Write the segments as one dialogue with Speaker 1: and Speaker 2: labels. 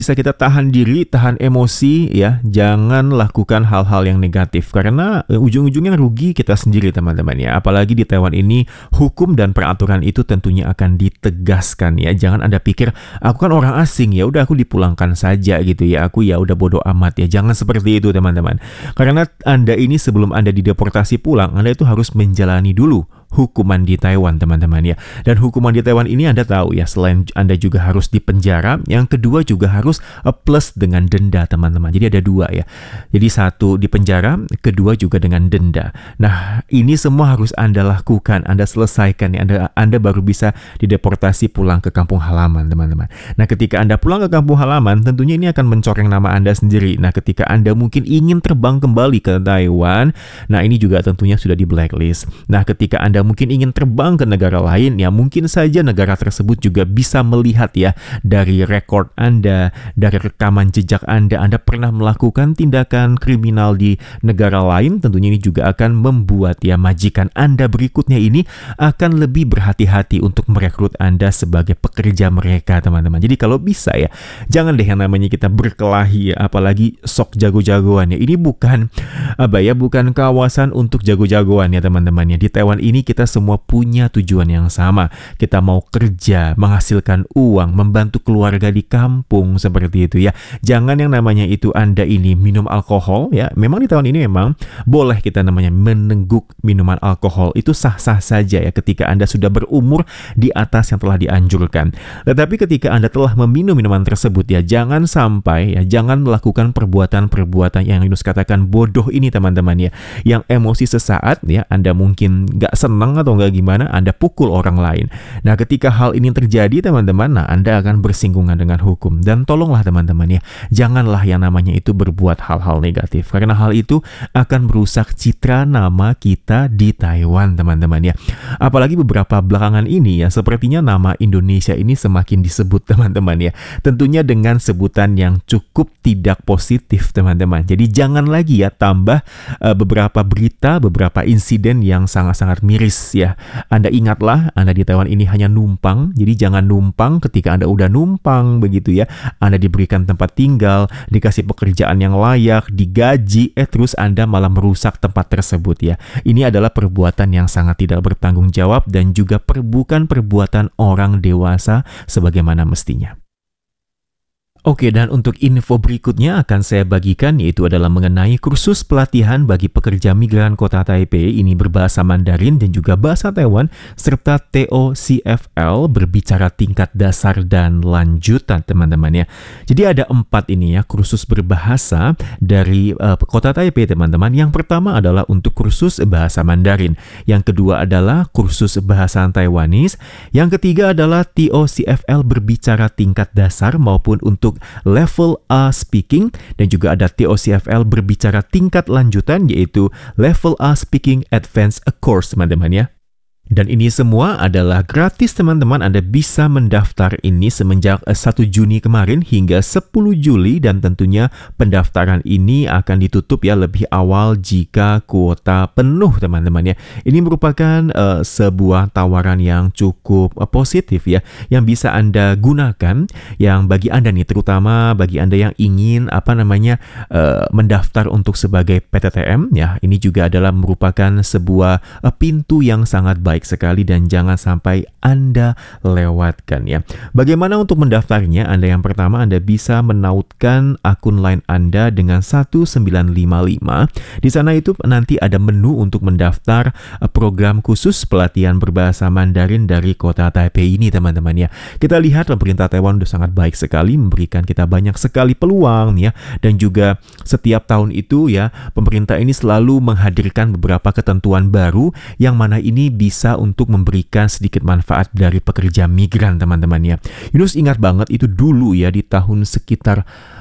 Speaker 1: bisa kita tahan diri, tahan emosi ya, jangan lakukan hal-hal yang negatif karena ujung-ujungnya rugi kita sendiri teman-teman ya. Apalagi di Taiwan ini hukum dan peraturan itu tentunya akan ditegaskan ya. Jangan Anda pikir aku kan orang asing ya udah aku dipulangkan saja gitu ya. Aku ya udah bodoh amat ya. Jangan seperti itu teman-teman. Karena Anda ini sebelum Anda dideportasi pulang, Anda itu harus menjalani dulu hukuman di Taiwan teman-teman ya. Dan hukuman di Taiwan ini Anda tahu ya, selain Anda juga harus dipenjara, yang kedua juga harus plus dengan denda teman-teman. Jadi ada dua ya. Jadi satu di penjara, kedua juga dengan denda. Nah ini semua harus Anda lakukan, Anda selesaikan ya. Anda baru bisa dideportasi pulang ke kampung halaman teman-teman. Nah ketika Anda pulang ke kampung halaman, tentunya ini akan mencoreng nama Anda sendiri. Nah ketika Anda mungkin ingin terbang kembali ke Taiwan, nah ini juga tentunya sudah di blacklist. Nah ketika Anda mungkin ingin terbang ke negara lain, ya mungkin saja negara tersebut juga bisa melihat ya dari rekor Anda, dari rekaman jejak Anda pernah melakukan tindakan kriminal di negara lain. Tentunya ini juga akan membuat ya majikan Anda berikutnya ini akan lebih berhati-hati untuk merekrut Anda sebagai pekerja mereka teman-teman. Jadi kalau bisa ya, jangan deh yang namanya kita berkelahi ya, apalagi sok jago-jagoan ya. Ini bukan bukan kawasan untuk jago-jagoan ya teman-teman ya. Di Taiwan ini kita semua punya tujuan yang sama. Kita mau kerja, menghasilkan uang, membantu keluarga di kampung seperti itu ya. Jangan yang namanya itu Anda ini minum alkohol ya. Memang di tahun ini memang boleh kita namanya menengguk minuman alkohol. Itu sah-sah saja ya ketika Anda sudah berumur di atas yang telah dianjurkan. Tetapi ketika Anda telah meminum minuman tersebut ya, jangan sampai ya, jangan melakukan perbuatan-perbuatan yang Yunus katakan bodoh ini teman-teman ya. Yang emosi sesaat ya, Anda mungkin gak senang atau nggak gimana, Anda pukul orang lain. Nah, ketika hal ini terjadi, teman-teman, nah Anda akan bersinggungan dengan hukum. Dan tolonglah teman-teman ya, janganlah yang namanya itu berbuat hal-hal negatif. Karena hal itu akan merusak citra nama kita di Taiwan, teman-teman ya. Apalagi beberapa belakangan ini ya, sepertinya nama Indonesia ini semakin disebut, teman-teman ya. Tentunya dengan sebutan yang cukup tidak positif, teman-teman. Jadi jangan lagi ya tambah beberapa berita, beberapa insiden yang sangat-sangat miris ya. Anda ingatlah, Anda di Taiwan ini hanya numpang, jadi jangan numpang. Ketika Anda udah numpang begitu ya, Anda diberikan tempat tinggal, dikasih pekerjaan yang layak, digaji, terus Anda malah merusak tempat tersebut ya. Ini adalah perbuatan yang sangat tidak bertanggung jawab dan juga bukan perbuatan orang dewasa sebagaimana mestinya. Oke, dan untuk info berikutnya akan saya bagikan yaitu adalah mengenai kursus pelatihan bagi pekerja migran Kota Taipei. Ini berbahasa Mandarin dan juga bahasa Taiwan serta TOCFL berbicara tingkat dasar dan lanjutan teman-teman ya. Jadi ada 4 ini ya kursus berbahasa dari Kota Taipei teman-teman. Yang pertama adalah untuk kursus bahasa Mandarin. Yang kedua adalah kursus bahasa Taiwanese. Yang ketiga adalah TOCFL berbicara tingkat dasar maupun untuk level A speaking, dan juga ada TOCFL berbicara tingkat lanjutan yaitu level A speaking advanced course teman-teman ya. Dan ini semua adalah gratis teman-teman. Anda bisa mendaftar ini semenjak 1 Juni kemarin hingga 10 Juli dan tentunya pendaftaran ini akan ditutup ya lebih awal jika kuota penuh teman-teman ya. Ini merupakan sebuah tawaran yang cukup positif ya yang bisa Anda gunakan yang bagi Anda nih, terutama bagi Anda yang ingin mendaftar untuk sebagai PTTM ya. Ini juga adalah merupakan sebuah pintu yang sangat baik sekali dan jangan sampai Anda lewatkan ya. Bagaimana untuk mendaftarnya? Yang pertama Anda bisa menautkan akun Line Anda dengan 1955. Di sana itu nanti ada menu untuk mendaftar program khusus pelatihan berbahasa Mandarin dari Kota Taipei ini teman-teman ya. Kita lihat pemerintah Taiwan sudah sangat baik sekali memberikan kita banyak sekali peluang ya, dan juga setiap tahun itu ya pemerintah ini selalu menghadirkan beberapa ketentuan baru yang mana ini bisa untuk memberikan sedikit manfaat dari pekerja migran teman-teman ya. Yunus ingat banget itu dulu ya di tahun sekitar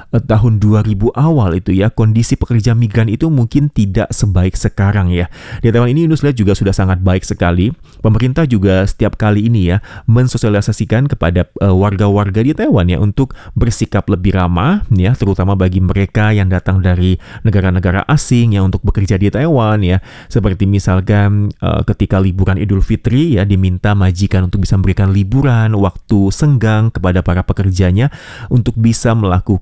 Speaker 1: tahun 2000 awal itu ya, kondisi pekerja migran itu mungkin tidak sebaik sekarang ya. Di Taiwan ini Yunus lihat juga sudah sangat baik sekali. Pemerintah juga setiap kali ini ya mensosialisasikan kepada warga-warga di Taiwan ya untuk bersikap lebih ramah ya, terutama bagi mereka yang datang dari negara-negara asing yang untuk bekerja di Taiwan ya. Seperti misalkan ketika liburan Idul Fitri ya, diminta majikan untuk bisa memberikan liburan waktu senggang kepada para pekerjanya untuk bisa melakukan